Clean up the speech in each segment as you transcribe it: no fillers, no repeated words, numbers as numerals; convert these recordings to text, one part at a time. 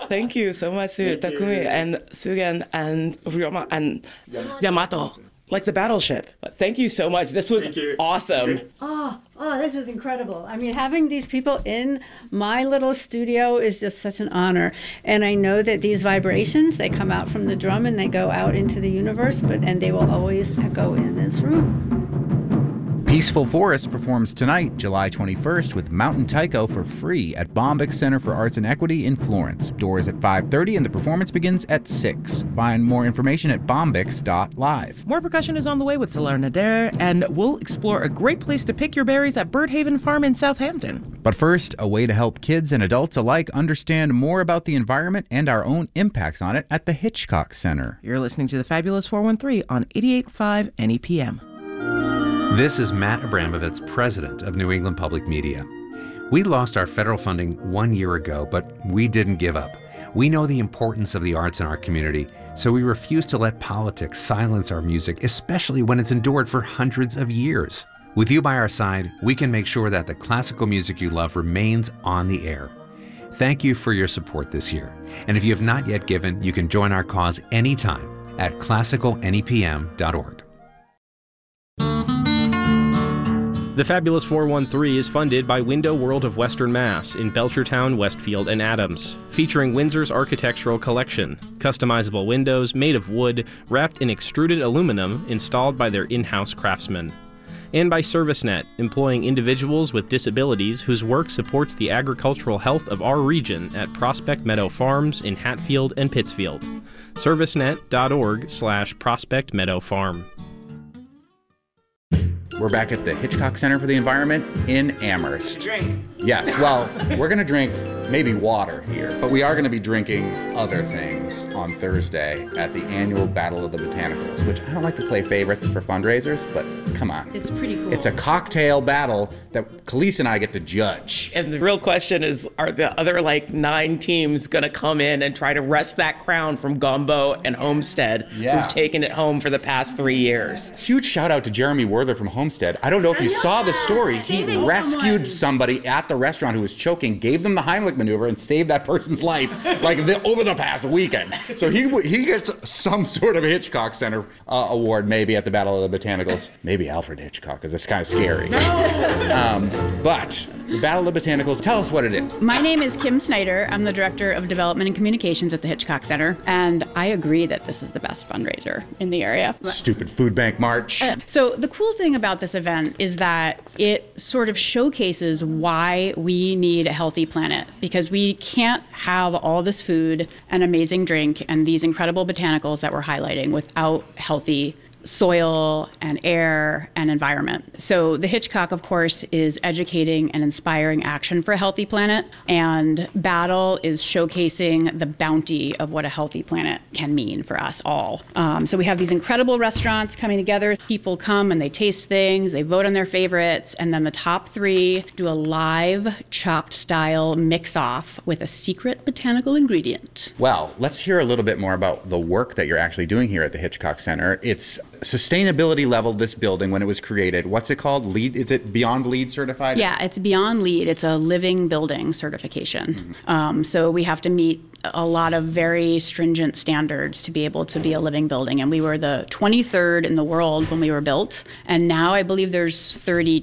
Thank you so much to Takumi and Sugen and Ryoma and Yamato. Like the battleship. Thank you so much. This was awesome. Oh, this is incredible. I mean, having these people in my little studio is just such an honor. And I know that these vibrations, they come out from the drum and they go out into the universe, and they will always echo in this room. Peaceful Forest performs tonight, July 21st, with Mountain Taiko for free at Bombyx Center for Arts and Equity in Florence. Doors at 5:30 and the performance begins at 6. Find more information at bombyx.live. More percussion is on the way with Solar Nader, and we'll explore a great place to pick your berries at Birdhaven Farm in Southampton. But first, a way to help kids and adults alike understand more about the environment and our own impacts on it at the Hitchcock Center. You're listening to the Fabulous 413 on 88.5 NEPM. This is Matt Abramovitz, president of New England Public Media. We lost our federal funding 1 year ago, but we didn't give up. We know the importance of the arts in our community, so we refuse to let politics silence our music, especially when it's endured for hundreds of years. With you by our side, we can make sure that the classical music you love remains on the air. Thank you for your support this year. And if you have not yet given, you can join our cause anytime at classicalnepm.org. The Fabulous 413 is funded by Window World of Western Mass in Belchertown, Westfield, and Adams, featuring Windsor's architectural collection, customizable windows made of wood wrapped in extruded aluminum installed by their in-house craftsmen. And by ServiceNet, employing individuals with disabilities whose work supports the agricultural health of our region at Prospect Meadow Farms in Hatfield and Pittsfield. servicenet.org/Prospect Meadow Farm. We're back at the Hitchcock Center for the Environment in Amherst. Drink. Yes, well, we're going to drink maybe water here, but we are going to be drinking other things on Thursday at the annual Battle of the Botanicals, which I don't like to play favorites for fundraisers, but come on. It's pretty cool. It's a cocktail battle that Khalees and I get to judge. And the real question is, are the other 9 teams going to come in and try to wrest that crown from Gumbo and Homestead, who've taken it home for the past 3 years? Huge shout out to Jeremy Werther from Homestead. I don't know if you saw the story. He rescued somebody at the restaurant who was choking, gave them the Heimlich maneuver, and saved that person's life over the past weekend. So he gets some sort of Hitchcock Center award maybe at the Battle of the Botanicals. Maybe Alfred Hitchcock, because it's kind of scary. But the Battle of the Botanicals, tell us what it is. My name is Kim Snyder. I'm the Director of Development and Communications at the Hitchcock Center, and I agree that this is the best fundraiser in the area. Stupid food bank march. So the cool thing about this event is that it sort of showcases why we need a healthy planet, because we can't have all this food and amazing drink and these incredible botanicals that we're highlighting without healthy soil and air and environment. So the Hitchcock, of course, is educating and inspiring action for a healthy planet, and Battle is showcasing the bounty of what a healthy planet can mean for us all. So we have these incredible restaurants coming together. People come and they taste things, they vote on their favorites, and then the top 3 do a live chopped style mix-off with a secret botanical ingredient. Well, let's hear a little bit more about the work that you're actually doing here at the Hitchcock Center. It's sustainability level, this building, when it was created. What's it called? LEED? Is it Beyond LEED certified? Yeah, it's Beyond LEED. It's a living building certification. Mm-hmm. So we have to meet a lot of very stringent standards to be able to be a living building. And we were the 23rd in the world when we were built. And now I believe there's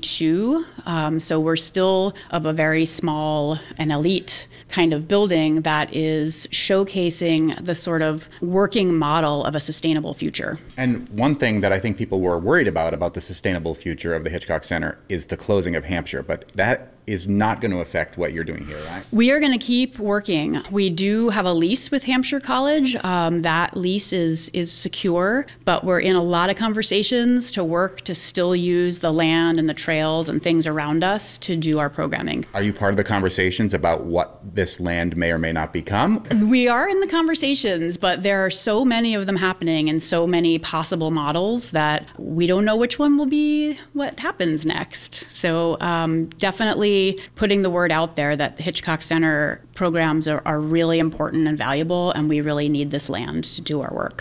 32. So we're still of a very small and elite kind of building that is showcasing the sort of working model of a sustainable future. And one thing that I think people were worried about the sustainable future of the Hitchcock Center is the closing of Hampshire, but that is not going to affect what you're doing here, right? We are going to keep working. We do have a lease with Hampshire College. That lease is secure, but we're in a lot of conversations to work to still use the land and the trails and things around us to do our programming. Are you part of the conversations about what this land may or may not become? We are in the conversations, but there are so many of them happening and so many possible models that we don't know which one will be what happens next. So definitely putting the word out there that the Hitchcock Center programs are really important and valuable, and we really need this land to do our work.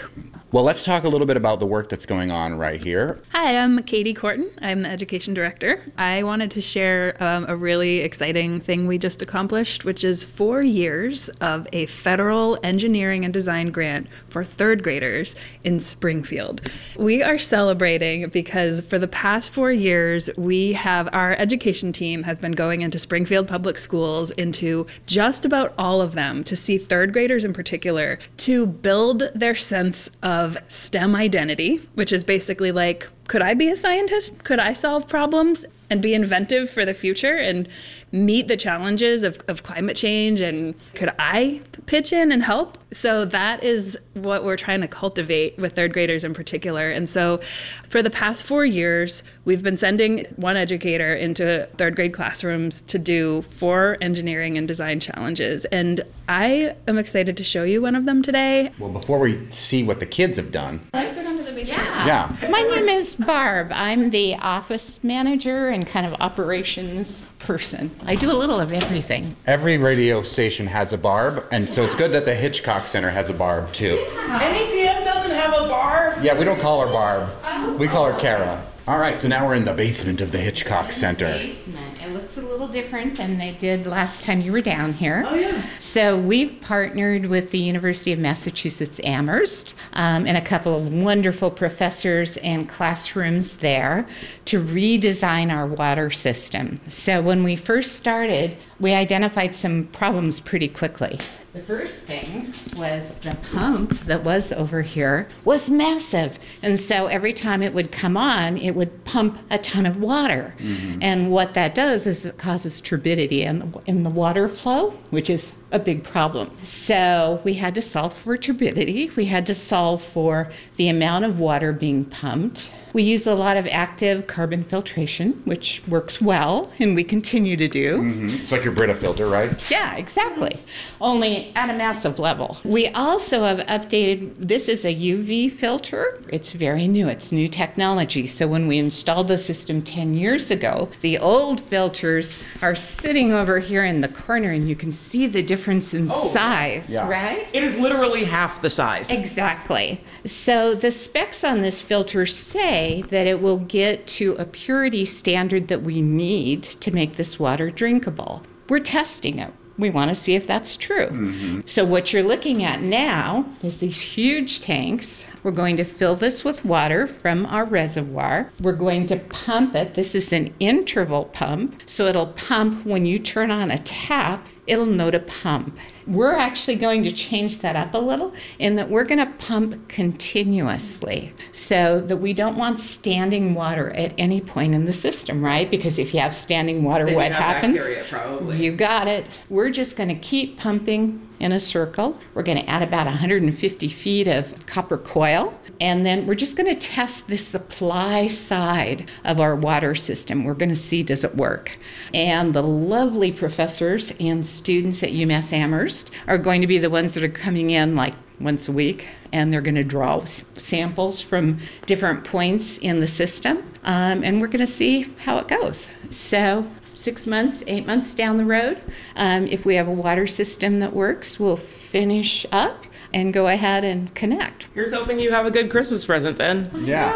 Well, let's talk a little bit about the work that's going on right here. Hi, I'm Katie Corton. I'm the education director. I wanted to share a really exciting thing we just accomplished, which is 4 years of a federal engineering and design grant for third graders in Springfield. We are celebrating because for the past 4 years, our education team has been going into Springfield Public Schools, into just about all of them, to see third graders in particular, to build their sense of STEM identity, which is basically like, could I be a scientist? Could I solve problems and be inventive for the future and meet the challenges of climate change? And could I pitch in and help? So that is what we're trying to cultivate with third graders in particular. And so for the past 4 years, we've been sending one educator into third grade classrooms to do 4 engineering and design challenges. And I am excited to show you one of them today. Well, before we see what the kids have done. Let's go down to the basement. Yeah. My name is Barb. I'm the office manager and kind of operations person. I do a little of everything. Every radio station has a Barb, and so it's good that the Hitchcock Center has a Barb too. NEPM doesn't have a Barb. Yeah, we don't call her Barb. We call her Kara. All right, so now we're in the basement of the Hitchcock Center. Basement. It looks a little different than they did last time you were down here. Oh, yeah. So we've partnered with the University of Massachusetts Amherst and a couple of wonderful professors and classrooms there to redesign our water system. So when we first started, we identified some problems pretty quickly. The first thing was the pump that was over here was massive. And so every time it would come on, it would pump a ton of water. Mm-hmm. And what that does is it causes turbidity in the water flow, which is a big problem. So we had to solve for turbidity. We had to solve for the amount of water being pumped. We use a lot of active carbon filtration, which works well, and we continue to do. Mm-hmm. It's like your Brita filter, right? Yeah, exactly. Only at a massive level. We also have updated, this is a UV filter. It's very new. It's new technology. So when we installed the system 10 years ago, the old filters are sitting over here in the corner, and you can see the difference in size, right? It is literally half the size. Exactly. So the specs on this filter say that it will get to a purity standard that we need to make this water drinkable. We're testing it. We want to see if that's true. Mm-hmm. So what you're looking at now is these huge tanks. We're going to fill this with water from our reservoir. We're going to pump it. This is an interval pump. So it'll pump when you turn on a tap, it'll know to pump. We're actually going to change that up a little in that we're going to pump continuously so that we don't want standing water at any point in the system, right? Because if you have standing water, then what happens? Bacteria, probably. You got it. We're just going to keep pumping in a circle. We're going to add about 150 feet of copper coil. And then we're just going to test the supply side of our water system. We're going to see, does it work? And the lovely professors and students at UMass Amherst are going to be the ones that are coming in like once a week, and they're going to draw samples from different points in the system. And we're going to see how it goes. So 6 months, 8 months down the road, if we have a water system that works, we'll finish up and go ahead and connect. Here's hoping you have a good Christmas present then. Yeah.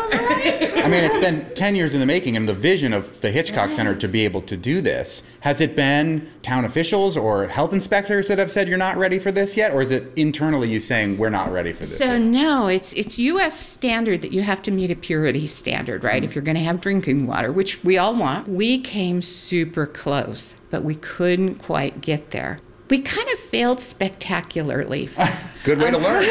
I mean, it's been 10 years in the making, and the vision of the Hitchcock Center to be able to do this, has it been town officials or health inspectors that have said you're not ready for this yet? Or is it internally you saying we're not ready for this So yet? no, it's U.S. standard that you have to meet a purity standard, right? Mm-hmm. If you're going to have drinking water, which we all want. We came super close, but we couldn't quite get there. We kind of failed spectacularly. Good way to learn.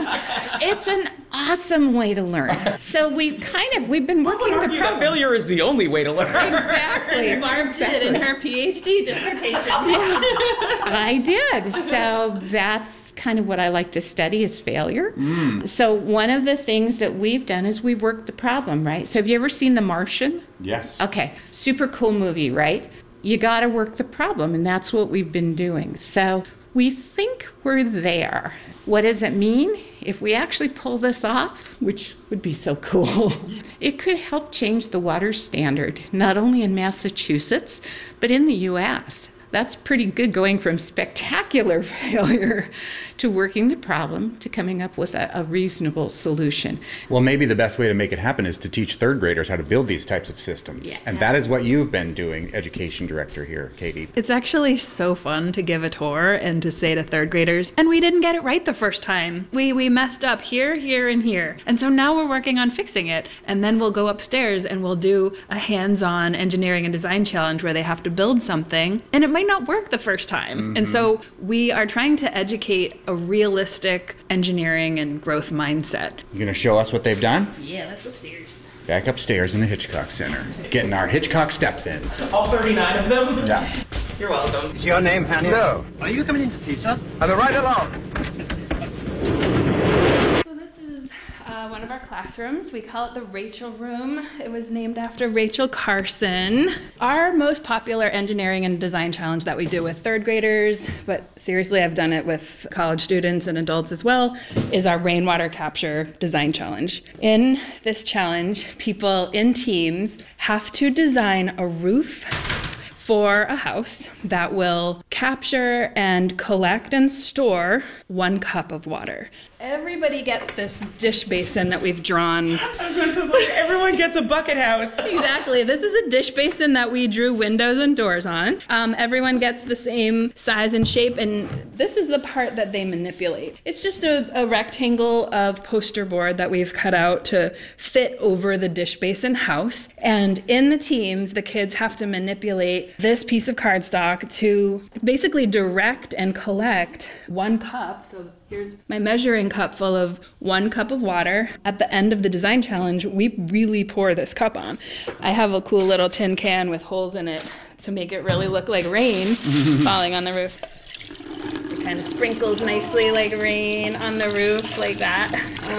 It's an awesome way to learn. So we've been working the problem. Failure is the only way to learn. Exactly. Barb did in her PhD dissertation. I did. So that's kind of what I like to study is failure. Mm. So one of the things that we've done is we've worked the problem, right? So have you ever seen The Martian? Yes. Okay. Super cool movie, right? You got to work the problem, and that's what we've been doing. So we think we're there. What does it mean? If we actually pull this off, which would be so cool, it could help change the water standard, not only in Massachusetts, but in the U.S. That's pretty good, going from spectacular failure to working the problem to coming up with a reasonable solution. Well, maybe the best way to make it happen is to teach third graders how to build these types of systems. Yeah. And that is what you've been doing, education director here, Katie. It's actually so fun to give a tour and to say to third graders, and we didn't get it right the first time. We messed up here, here, and here. And so now we're working on fixing it. And then we'll go upstairs and we'll do a hands-on engineering and design challenge where they have to build something, and it might not work the first time. Mm-hmm. And so we are trying to educate a realistic engineering and growth mindset. You gonna show us what they've done? Yeah, let's go upstairs. Back upstairs in the Hitchcock Center, getting our Hitchcock steps in. All 39 of them? Yeah. You're welcome. Is your name Fanny? No. Are you coming in to tea, sir? I'll be right along. So this is one of our classrooms. We call it the Rachel Room. It was named after Rachel Carson. Our most popular engineering and design challenge that we do with third graders, but seriously, I've done it with college students and adults as well, is our rainwater capture design challenge. In this challenge, people in teams have to design a roof for a house that will capture and collect and store 1 cup of water. Everybody gets this dish basin that we've drawn. Everyone gets a bucket house. Exactly. This is a dish basin that we drew windows and doors on. Everyone gets the same size and shape, and this is the part that they manipulate. It's just a rectangle of poster board that we've cut out to fit over the dish basin house. And in the teams, the kids have to manipulate this piece of cardstock to basically direct and collect 1 cup. So here's my measuring cup full of 1 cup of water. At the end of the design challenge, we really pour this cup on. I have a cool little tin can with holes in it to make it really look like rain falling on the roof. It kind of sprinkles nicely like rain on the roof, like that.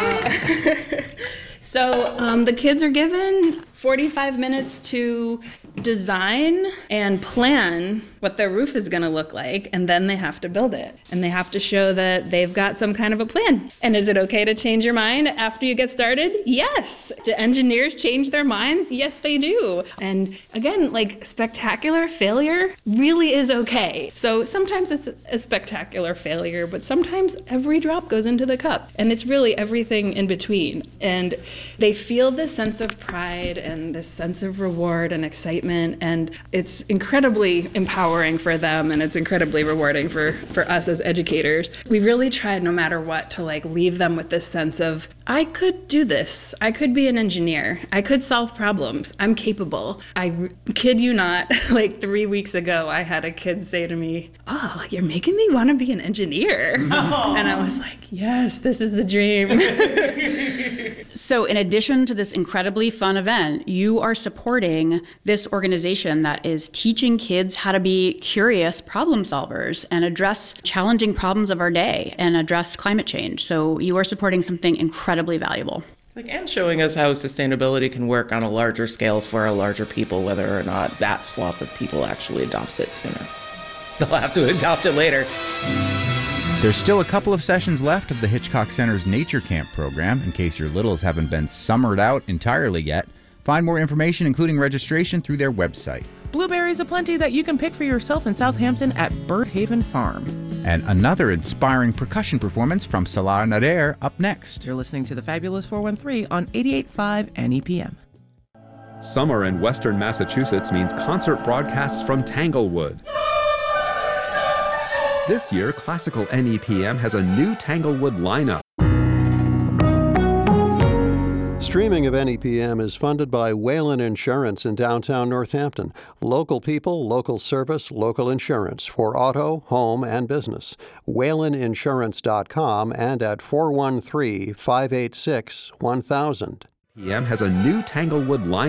So the kids are given 45 minutes to design and plan what their roof is going to look like, and then they have to build it. And they have to show that they've got some kind of a plan. And is it okay to change your mind after you get started? Yes. Do engineers change their minds? Yes, they do. And again, like, spectacular failure really is okay. So sometimes it's a spectacular failure, but sometimes every drop goes into the cup, and it's really everything in between. And they feel this sense of pride and this sense of reward and excitement, and it's incredibly empowering for them, and it's incredibly rewarding for us as educators. We really tried, no matter what, to like leave them with this sense of, I could do this. I could be an engineer. I could solve problems. I'm capable. I kid you not, like 3 weeks ago, I had a kid say to me, "Oh, you're making me want to be an engineer." Aww. And I was like, yes, this is the dream. So in addition to this incredibly fun event, you are supporting this organization that is teaching kids how to be curious problem solvers and address challenging problems of our day and address climate change. So you are supporting something incredibly valuable. And showing us how sustainability can work on a larger scale for a larger people, whether or not that swath of people actually adopts it sooner. They'll have to adopt it later. There's still a couple of sessions left of the Hitchcock Center's Nature Camp program, in case your littles haven't been summered out entirely yet. Find more information, including registration, through their website. Blueberries aplenty that you can pick for yourself in Southampton at Birdhaven Farm. And another inspiring percussion performance from Salah Nader up next. You're listening to the Fabulous 413 on 88.5 NEPM. Summer in Western Massachusetts means concert broadcasts from Tanglewood. This year, Classical NEPM has a new Tanglewood lineup. Streaming of NEPM is funded by Whalen Insurance in downtown Northampton. Local people, local service, local insurance for auto, home, and business. WhalenInsurance.com and at 413-586-1000. NEPM has a new Tanglewood lineup.